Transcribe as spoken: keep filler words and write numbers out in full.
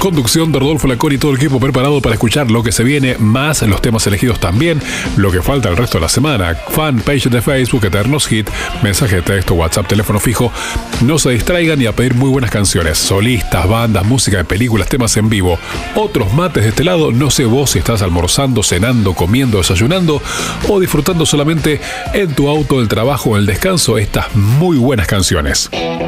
conducción de Rodolfo Lacón y todo el equipo preparado para escuchar lo que se viene, más los temas elegidos también, lo que falta el resto de la semana, fanpage de Facebook, Eternos Hit, mensaje de texto, WhatsApp, teléfono fijo. No se distraigan y a pedir muy buenas canciones, solistas, bandas, música de películas, temas en vivo. Otros mates de este lado, no sé vos si estás almorzando, cenando, comiendo, desayunando o disfrutando solamente en tu auto del trabajo o el descanso estas muy buenas canciones.